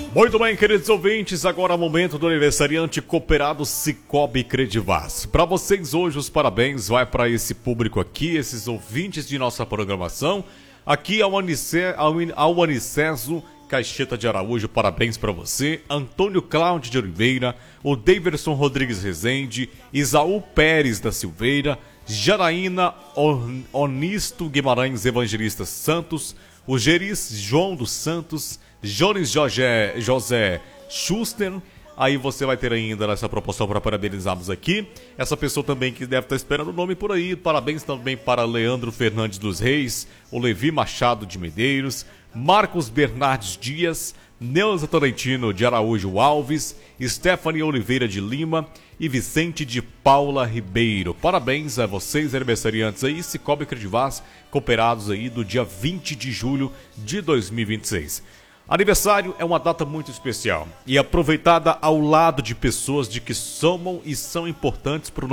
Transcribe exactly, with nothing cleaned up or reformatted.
Muito bem, queridos ouvintes, agora é o momento do aniversariante cooperado Cicobi Credivaz. Para vocês hoje, os parabéns vai para esse público aqui, esses ouvintes de nossa programação. Aqui ao, Anice, ao, ao Aniceso Caixeta de Araújo, parabéns para você. Antônio Cláudio de Oliveira, o Daverson Rodrigues Rezende, Isaú Pérez da Silveira, Janaína Onisto Guimarães Evangelista Santos, o Geris João dos Santos, Jones José, José Schuster. Aí você vai ter ainda nessa proporção para parabenizarmos aqui. Essa pessoa também que deve estar esperando o nome por aí. Parabéns também para Leandro Fernandes dos Reis, o Levi Machado de Medeiros, Marcos Bernardes Dias, Neuza Tolentino de Araújo Alves, Stephanie Oliveira de Lima e Vicente de Paula Ribeiro. Parabéns a vocês, aniversariantes aí, Cicobi Credivaz, cooperados aí do dia vinte de julho de dois mil e vinte e seis. Aniversário é uma data muito especial e aproveitada ao lado de pessoas de que somam e são importantes para o